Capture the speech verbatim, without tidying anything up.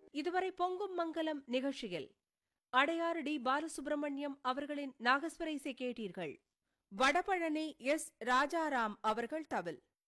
இதுவரை பொங்கும் மங்கலம் நிகழ்ச்சியில் அடையாறு டி பாலசுப்ரமணியம் அவர்களின் நாகஸ்வர இசை கேட்டீர்கள். வடபழனி எஸ் ராஜாராம் அவர்கள் தவில்.